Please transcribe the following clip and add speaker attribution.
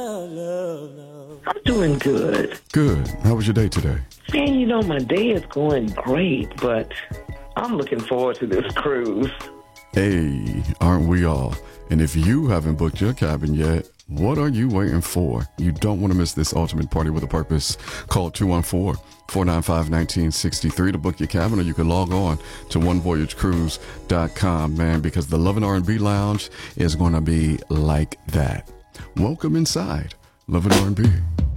Speaker 1: I'm doing good.
Speaker 2: Good. How was your day today?
Speaker 1: Man, you know, my day is going great, but I'm looking forward to this cruise.
Speaker 2: Hey, aren't we all? And if you haven't booked your cabin yet, what are you waiting for? You don't want to miss this ultimate party with a purpose. Call 214-495-1963 to book your cabin, or you can log on to onevoyagecruise.com, man, because the Love and R&B Lounge is going to be like that. Welcome inside Love and R&B.